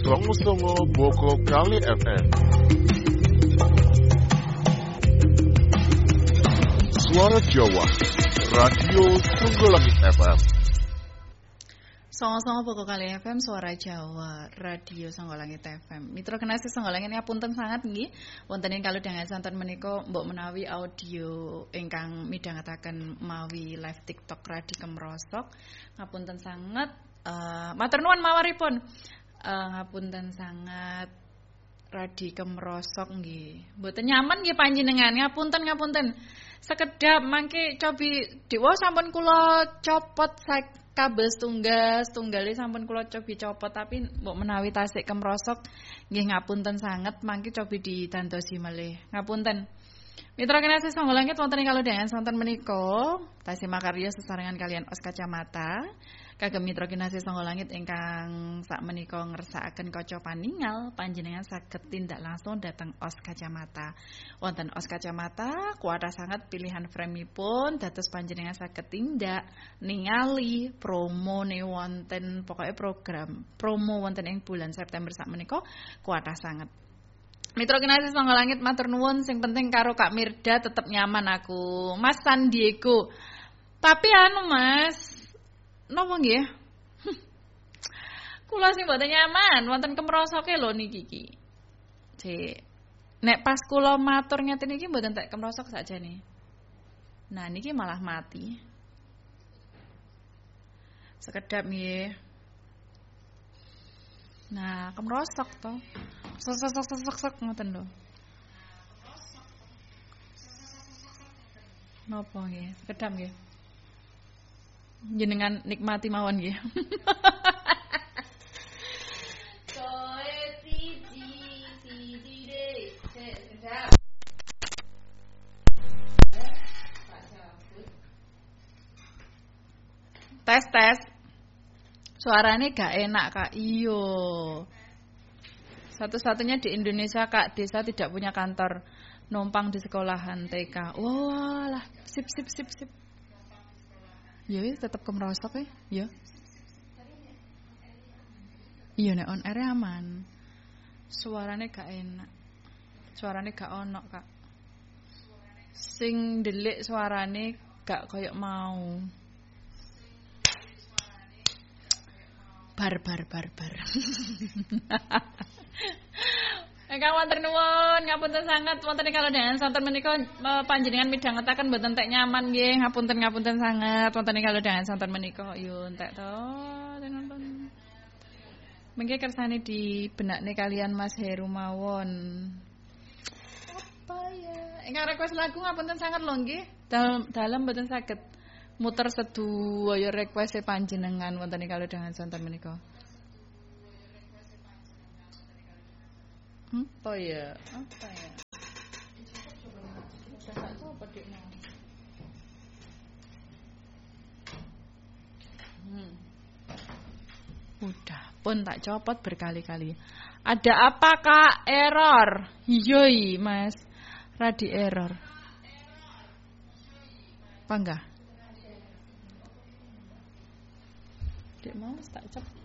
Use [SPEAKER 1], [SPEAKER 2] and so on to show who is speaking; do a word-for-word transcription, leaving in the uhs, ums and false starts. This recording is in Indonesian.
[SPEAKER 1] songo songo Boko Kali F M. Suara Jawa, Radio Songgolangit F M.
[SPEAKER 2] Songo-songo Boko Kali F M, Suara Jawa, Radio Songgolangit F M. Mitra Kenasi Songgolangit ngapunten sangat nggih. Wonten ing kalodhangan santen menika mbok menawi audio ingkang midhangetaken mawi live TikTok Radi Kemrosok. Ngapunten sangat uh, matur nuwun mawaripun. Uh, ngapunten sangat Radi Kemrosok nggih. Mboten nyaman nggih panjenengan, ngapunten ngapunten. Sekedap mangke cobi dewa sampun kula copot sak kabel setunggal, setunggalé sampun kula cobi copot tapi mbok menawi tasik kemrosok nggih ngapunten sanget mangke cobi didandosi malih. Ngapunten. Mitra Kinasih Songgolangit wonten ing kalodhangan sonten menika tasih makarya sesarengan kalian Os Kacamata. Kagem Mitra Kinasih Songgolangit ingkang sakmenika ngersakaken kaca paningal panjenengan saged tindak langsung dhateng Os Kacamata. Wonten Os Kacamata kuatah sanget pilihan fremipun dados panjenengan saged tindak ningali promo ne wonten pokoke program promo wonten ing bulan September sakmenika kuatah sanget. Mitra Kinasih Songgolangit matur nuwun, sing penting karo Kak Mirda tetep nyaman aku. Mas San Diego. Tapi anu Mas, napa nggih? Kula sing mboten nyaman wonten kemrosoke lho niki iki. Cek. Nek pas kula matur ngeten iki mboten tak kemrosok sakjane. Nah niki malah mati. Sekedap nggih. Nah, kemrosok to. Sok-sok-sok-sok ngoten lho. Napa nggih? Sekedap nggih. Jenengan nikmati mawon nggih. Koe siji siji de, sekedap. Tes tes. Suarane gak enak Kak. Iyo. Satu-satunya di Indonesia Kak desa tidak punya kantor, numpang di sekolahan T K. Walah, sip sip sip sip. Ya wis tetep kemrosok ya. Ya. Iya nek on air aman. Suarane gak enak. Suarane gak ono Kak. Sing delik suarane gak koyok mau. Bar bar bar bar. Engkang wonten nuwun, ngapunten sanget wonten ing kalodhangan sonten menika panjenengan midhangetaken mboten tek nyaman nggih, ngapunten ngapunten sanget wonten ing kalodhangan sonten menika yo entek to nonton. Mengke kersane dibenakne kalian Mas Heru mawon. Apa ya? Engkang request lagu ngapunten sanget lho nggih. Dalem dalem mboten saged muter sedaya request e panjenengan wonten ing kalodhangan sonten menika. Hmm, apa ya? Apa ya? Hmm. Udah pun tak copot berkali-kali. Ada apa Kak? Error. Yoi Mas. Radi error. Apa enggak? Dek mau tak copot.